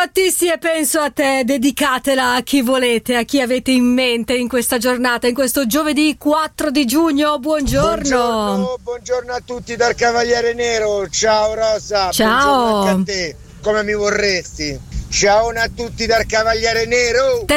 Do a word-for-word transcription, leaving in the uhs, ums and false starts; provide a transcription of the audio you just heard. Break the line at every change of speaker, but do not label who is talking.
Battisti e penso a te, dedicatela a chi volete, a chi avete in mente in questa giornata, in questo giovedì quattro di giugno. Buongiorno.
Buongiorno, buongiorno a tutti dal Cavaliere Nero. Ciao Rosa.
Ciao.
Buongiorno anche a te. Come mi vorresti? Ciao a tutti dal Cavaliere Nero.